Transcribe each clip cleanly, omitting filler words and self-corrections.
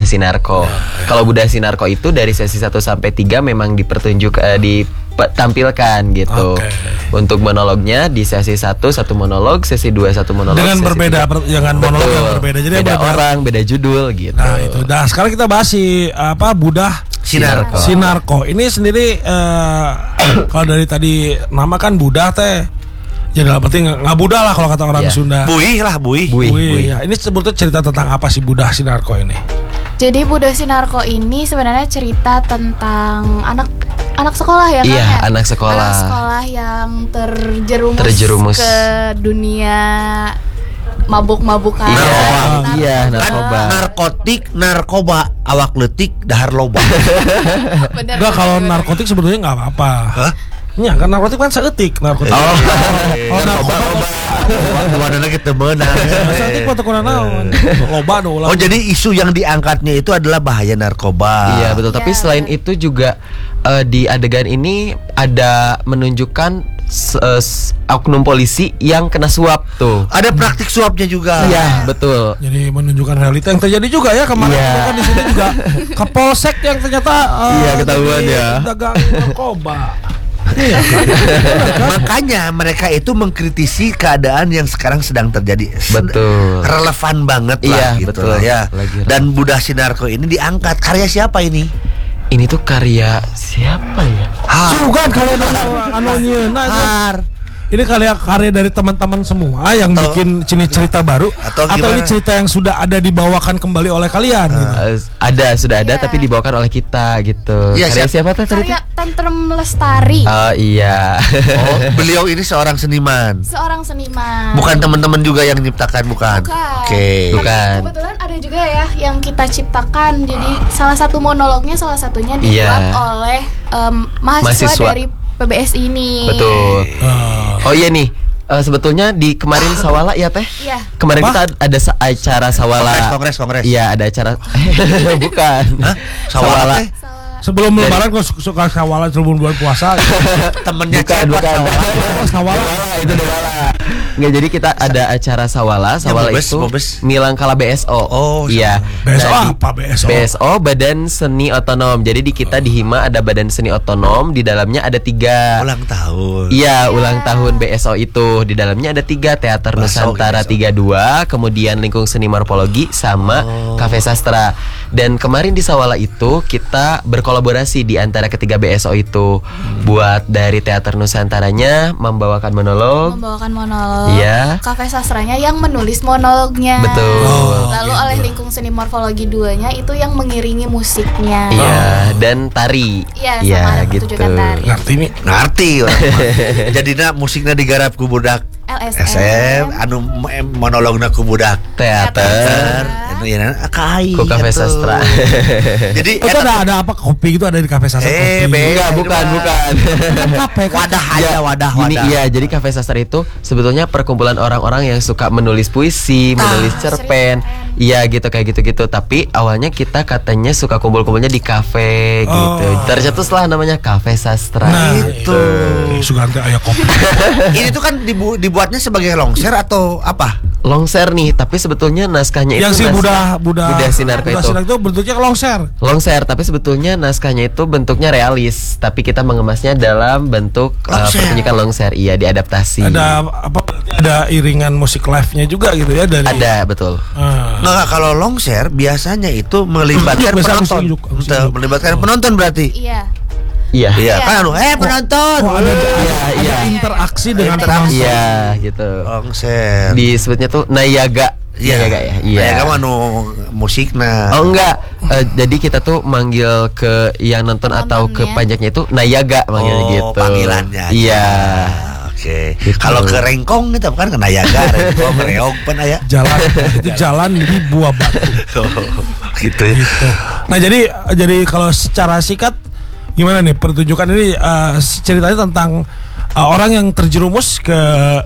Sinarko. Kalau Buddha Sinarko itu dari sesi 1 sampai 3 memang ditampilkan gitu. Untuk monolognya di sesi 1 satu monolog, sesi 2 satu monolog. Dengan berbeda, jangan monolog yang berbeda. Jadi beda orang, beda judul gitu. Nah itu. Nah sekarang kita bahas si Buddha Sinarko. Ini sendiri kalau dari tadi nama kan Buddha teh. Ya dalam arti nggak Buddha lah kalau kata orang Sunda. Buih. Ya. Ini sebetulnya cerita tentang apa sih Buddha Sinarko ini? Jadi Buddha Sinarko ini sebenarnya cerita tentang anak sekolah ya kan? Iya, ya? anak sekolah. Anak sekolah yang terjerumus ke dunia mabuk-mabukan. Iya, narkoba. Narkoba, awak leutik, dahar loba. Enggak, kalau narkotik sebetulnya nggak apa-apa. Hah? Ya, kan narkotik kan seetik narkotik. Oh, narkoba. Wadana kita menang. Seetik mah teu naon. Loba do ulah. Oh, jadi isu yang diangkatnya itu adalah bahaya narkoba. Iya, betul. Tapi selain itu juga di adegan ini ada menunjukkan oknum polisi yang kena suap tuh. Ada praktik suapnya juga. Iya, betul. Jadi menunjukkan realita yang terjadi juga ya kemarin kan di sini juga Kapolsek yang ternyata ketahuan ya. Dagang narkoba. Iya, Makanya mereka itu mengkritisi keadaan yang sekarang sedang terjadi. Betul. Relevan banget lah gitu betul. lah ya. Dan Buddha Sinarko ini diangkat. Karya siapa ini? Ini tuh karya siapa ya? Sugan kalau anonyeuna. Ini karya dari teman-teman semua yang bikin cerita baru atau ini cerita yang sudah ada dibawakan kembali oleh kalian gitu. Sudah ada tapi dibawakan oleh kita gitu. Ya, karya siapa tuh cerita? Karya Tentrem Lestari. Oh iya. Oh, beliau ini seorang seniman. Bukan teman-teman juga yang menciptakan, bukan? Oke. Bukan. Kebetulan ada juga ya yang kita ciptakan. Jadi salah satu monolognya salah satunya dibuat oleh mahasiswa dari PBS ini. Betul. Oh iya nih, sebetulnya di kemarin Sawala ya teh? Iya. Kemarin kita ada acara Sawala. Kongres. Iya, ada acara. Bukan. Sawala. Sebelum lebaran kok suka Sawala sebelum bulan puasa. Temennya bukan. Sawala itu Sawala. Nggak, jadi kita ada acara Sawala itu Milangkala BSO. Oh iya. BSO apa BSO? BSO Badan Seni Otonom. Jadi di kita di Hima ada Badan Seni Otonom. Di dalamnya ada 3 ulang tahun. Iya, ulang tahun BSO itu. Di dalamnya ada 3, Teater Nusantara 32, kemudian Lingkung Seni Morfologi sama Cafe Sastra. Dan kemarin di Sawala itu kita berkolaborasi di antara ketiga BSO itu. Buat dari Teater Nusantaranya membawakan monolog. Iya. Cafe Sastranya yang menulis monolognya. Betul. Lalu oleh Lingkung Seni Morfologi 2-nya itu yang mengiringi musiknya. Iya, dan tari. Iya, sama gitu. Tari. Ngerti. Jadinya musiknya digarap ku budak LSM, anu monologna ku budak teater. Kai. Ku Cafe Sastra. Jadi itu ada apa kopi gitu ada di Cafe Sastra? Bukan. Wadah. Iya, jadi Cafe Sastra itu sebetulnya perkumpulan orang-orang yang suka menulis puisi, menulis cerpen. Iya gitu kayak gitu-gitu. Tapi awalnya kita katanya suka kumpul-kumpulnya di kafe gitu. Tercetuslah namanya Cafe Sastra. Nah, itu. Sugante aya kopi. Ini tuh kan dibuatnya sebagai longser atau apa? Longser nih, tapi sebetulnya naskahnya yang itu si Buddha Sinarko itu bentuknya longser, tapi sebetulnya naskahnya itu bentuknya realis, tapi kita mengemasnya dalam bentuk pertunjukan longser. Iya, diadaptasi. Ada iringan musik live-nya juga gitu ya dari. Ada, betul. Nah, kalau longser biasanya itu melibatkan penonton. Melibatkan penonton berarti. Iya. Kan penonton. Ada interaksi dengan penonton. Iya, gitu. Longser. Disebutnya tuh nayaga. Nayaga ya. Iya. Nayaga mah musikna. Oh enggak. Jadi kita tuh manggil ke yang nonton atau ke pajaknya itu nayaga manggilnya gitu. Panggilannya. Iya. Oke. Kalau ke Rengkong itu kan ke nayaga, Rengkong, Reog aya. Jalan di Buah Batu. Gitu. Nah, jadi kalau secara singkat gimana nih pertunjukan ini ceritanya tentang orang yang terjerumus ke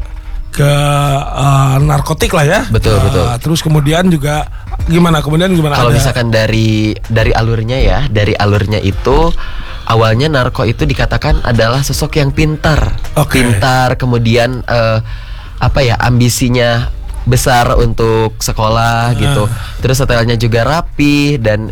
narkotik lah ya. Betul. Terus kemudian gimana kalau misalkan dari alurnya itu awalnya narko itu dikatakan adalah sosok yang pintar, kemudian ambisinya besar untuk sekolah gitu. Terus setelahnya juga rapi dan